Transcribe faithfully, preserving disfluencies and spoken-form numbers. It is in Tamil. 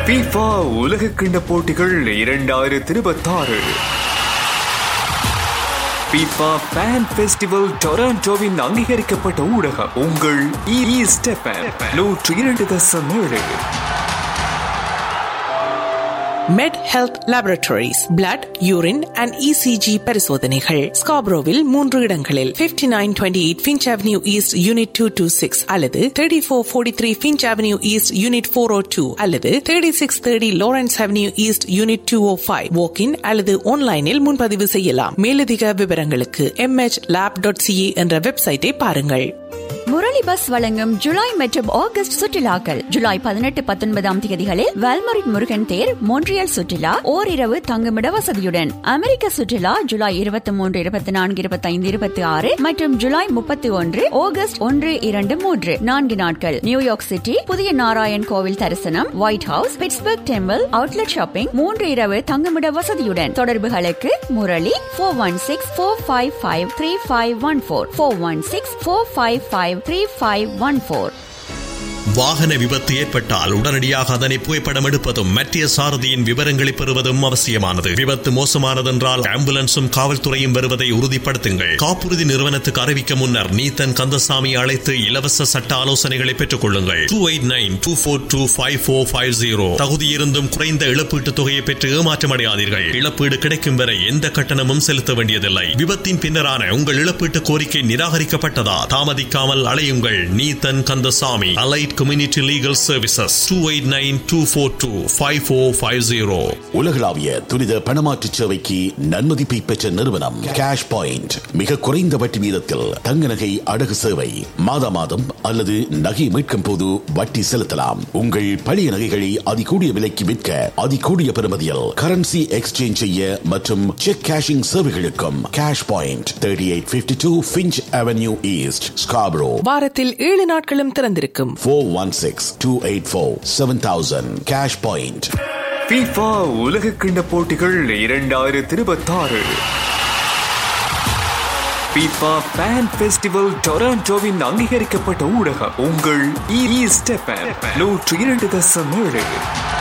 FIFA உலக கிண்ண போட்டிகள் இரண்டாயிரத்தி இருபத்தாறு FIFA Fan Festival டொராண்டோவின் அங்கீகரிக்கப்பட்ட ஊடகம் உங்கள் ஈஸ்ட் எஃப்எம் நூற்று இரண்டு தசம் ஏழு. மெட் health laboratories blood, urine and ECG பரிசோதனைகள் ஸ்காப்ரோவில் மூன்று இடங்களில் fifty nine twenty eight Finch avenue east unit two two six அல்லது thirty four forty three Finch avenue east unit four ஓ டூ அல்லது thirty six thirty Lawrence avenue east unit two ஓ ஃபைவ். வாக்கின் அல்லது ஆன்லைனில் முன்பதிவு செய்யலாம். மேலதிக விவரங்களுக்கு M H lab dot CA என்ற வெப்சைட்டை பாருங்கள். முரளி பஸ் வழங்கும் ஜூலை மற்றும் ஆகஸ்ட் சுற்றுலாக்கள். ஜூலை பதினெட்டு பத்தொன்பதாம் தேதிகளில் வேல்மரிட் முருகன் தேர் மோன்ட்ரியல் சுற்றுலா ஓரிரவு தங்குமிட வசதியுடன். அமெரிக்க சுற்றுலா ஜூலை இருபத்தி மூன்று இருபத்தி நான்கு இருபத்தி ஐந்து இருபத்தி ஆறு மற்றும் ஜூலை முப்பத்தி ஒன்று ஆகஸ்ட் ஒன்று இரண்டு மூன்று நான்கு நாட்கள். நியூயார்க் சிட்டி, புதிய நாராயண் கோவில் தரிசனம், white house, Pittsburgh temple, outlet shopping, மூன்று இரவு தங்குமிட வசதியுடன். தொடர்புகளுக்கு Murali four one six four five five three five one four four one six four five five three five one four. வாகன விபத்து ஏற்பட்டால் உடனடியாக அதனை புகைப்படம் எடுப்பதும் மத்திய சாரதியின் விவரங்களை பெறுவதும் அவசியமானது. விபத்து மோசமானதென்றால் ஆம்புலன்ஸும் காவல்துறையும் வருவதை உறுதிப்படுத்துங்கள். காப்புறுதி நிறுவனத்துக்கு அறிவிக்க முன்னர் நீத்தன் கந்தசாமி அழைத்து இலவச சட்ட ஆலோசனைகளை பெற்றுக் கொள்ளுங்கள். Two eight nine two four two five four five zero. தகுதியிருந்தும் குறைந்த இழப்பீட்டுத் தொகையை பெற்று ஏமாற்றமடையாதீர்கள். இழப்பீடு கிடைக்கும் வரை எந்த கட்டணமும் செலுத்த வேண்டியதில்லை. விபத்தின் பின்னரான உங்கள் இழப்பீட்டு கோரிக்கை நிராகரிக்கப்பட்டதா? தாமதிக்காமல் அலையுங்கள் Neethan Kandasamy. Allied Community Legal Services two eight nine two four two five four five zero. உலகளாவிய துரித பணமாற்று சேவைக்கு நன்மதிப்பை பெற்ற நிறுவனம் கேஷ் பாயிண்ட். மிக குறைந்த வட்டி வீதத்தில் தங்க நகை அடகு சேவை. மாதா மாதம் அல்லது நகை மீட்கும் போது வட்டி செலுத்தலாம். உங்கள் பழைய நகைகளை அதிகூடிய விலைக்கு விற்க அதிகூடிய பெறுமதியில் கரன்சி எக்ஸ்சேஞ்ச் செய்ய மற்றும் check cashing சேவைகளுக்கும் cash point thirty eight fifty two Finch avenue east Scarborough. வாரத்தில் ஏழு நாட்களும் திறந்திருக்கும். four one six two eight four seven thousand Cash Point. FIFA உலக கிண்ண போட்டிகள் இரண்டாயிரத்தி இருபத்தாறு FIFA Fan Festival டொராண்டோவின் அங்கீகரிக்கப்பட்ட ஊடகம் உங்கள் ஈஸ்ட் எஃப்எம் நூற்று இரண்டு தசம் ஏழு.